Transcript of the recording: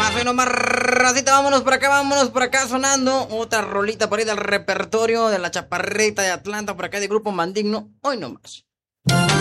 hoy nomás, racita, vámonos por acá sonando otra rolita por ahí del repertorio de la Chaparrita de Atlanta, por acá de Grupo Mandigno, hoy nomás.